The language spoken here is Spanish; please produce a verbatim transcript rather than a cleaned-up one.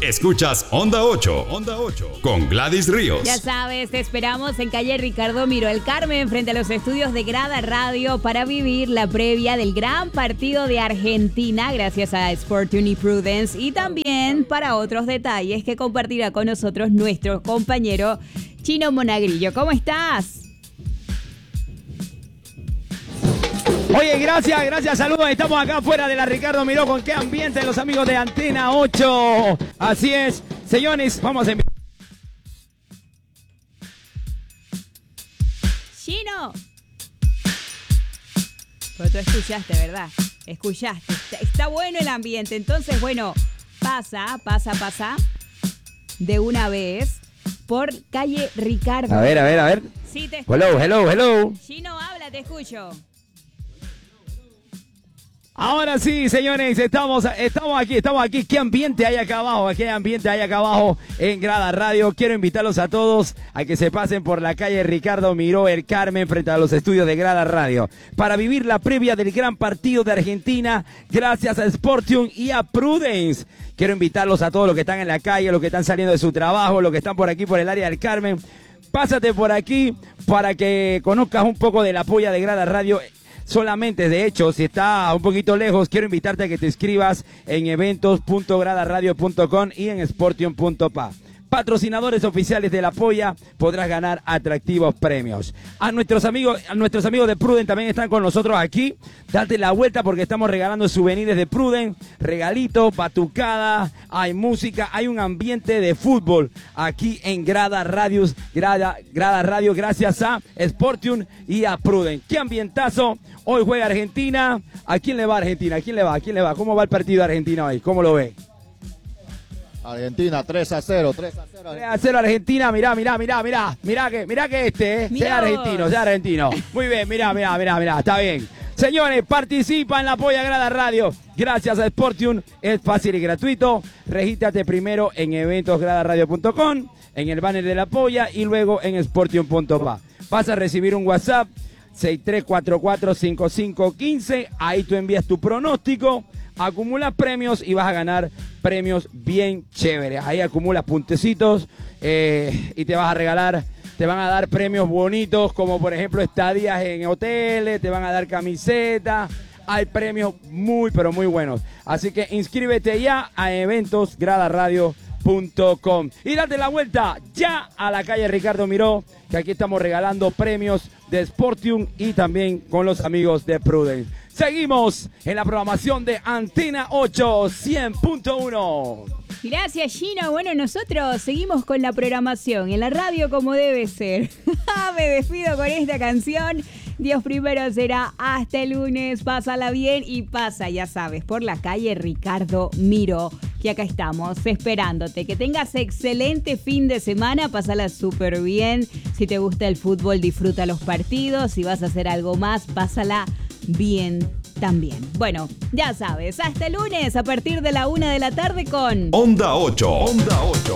Escuchas Onda ocho, Onda ocho, con Gladys Ríos. Ya sabes, te esperamos en calle Ricardo Miró el Carmen, frente a los estudios de Grada Radio, para vivir la previa del gran partido de Argentina, gracias a Sportium y Prudence, y también para otros detalles que compartirá con nosotros nuestro compañero Chino Monagrillo. ¿Cómo estás? Oye, gracias, gracias, saludos. Estamos acá afuera de la Ricardo Miró. ¿Con qué ambiente los amigos de Antena ocho? Así es, señores, vamos a enviar. ¡Chino! Pero tú escuchaste, ¿verdad? Escuchaste. Está bueno el ambiente. Entonces, bueno, pasa, pasa, pasa de una vez por calle Ricardo. A ver, a ver, a ver. Sí, te Hello, hello, hello. Chino, habla, te escucho. Ahora sí, señores, estamos, estamos aquí, estamos aquí. ¿Qué ambiente hay acá abajo? ¿Qué ambiente hay acá abajo en Grada Radio? Quiero invitarlos a todos a que se pasen por la calle Ricardo Miró el Carmen, frente a los estudios de Grada Radio, para vivir la previa del gran partido de Argentina, gracias a Sportium y a Prudence. Quiero invitarlos a todos los que están en la calle, los que están saliendo de su trabajo, los que están por aquí por el área del Carmen. Pásate por aquí para que conozcas un poco de la polla de Grada Radio. Solamente, de hecho, si está un poquito lejos, quiero invitarte a que te inscribas en eventos punto grada radio punto com y en sportium punto pa. Patrocinadores oficiales de la polla, podrás ganar atractivos premios. A nuestros amigos, a nuestros amigos de Prudence también están con nosotros aquí. Date la vuelta porque estamos regalando souvenirs de Prudence, regalitos, batucada, hay música, hay un ambiente de fútbol aquí en Grada Radio, Grada, Grada Radio, gracias a Sportium y a Prudence. ¡Qué ambientazo! Hoy juega Argentina. ¿A quién le va Argentina? ¿A quién le va? ¿A quién le va? ¿Cómo va el partido de Argentina hoy? ¿Cómo lo ve? Argentina, tres a cero, tres a cero. tres a cero Argentina, mirá, mirá, mirá, mirá, mirá que, mirá que este, eh, sea argentino, sea argentino. Muy bien, mirá, mirá, mirá, mirá, está bien. Señores, participa en la Polla Grada Radio. Gracias a Sportium, es fácil y gratuito. Regístrate primero en eventos grada radio punto com, en el banner de la Polla y luego en sportium punto pa. Vas a recibir un WhatsApp seis tres cuatro cuatro cinco cinco uno cinco, ahí tú envías tu pronóstico, acumulas premios y vas a ganar premios bien chéveres. Ahí acumulas puntecitos eh, y te vas a regalar, te van a dar premios bonitos, como por ejemplo estadías en hoteles, te van a dar camisetas. Hay premios muy, pero muy buenos. Así que inscríbete ya a eventos grada radio punto com y date la vuelta ya a la calle Ricardo Miró, que aquí estamos regalando premios de Sportium y también con los amigos de Prudence. Seguimos en la programación de Antena ocho cien punto uno. Gracias, Chino. Bueno, nosotros seguimos con la programación en la radio como debe ser. Me despido con esta canción. Dios primero será hasta el lunes. Pásala bien y pasa, ya sabes, por la calle Ricardo Miró, que acá estamos esperándote. Que tengas excelente fin de semana, pásala súper bien. Si te gusta el fútbol, disfruta los partidos. Si vas a hacer algo más, pásala bien también. Bueno, ya sabes, hasta el lunes a partir de la una de la tarde con Onda ocho. Onda ocho.